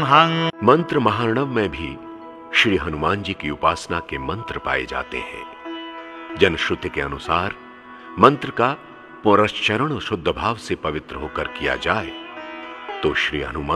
मंत्र महार्णव में भी श्री हनुमान जी की उपासना के मंत्र पाए जाते हैं। जनश्रुति के अनुसार मंत्र का पुनश्चरण शुद्ध भाव से पवित्र होकर किया जाए तो श्री हनुमान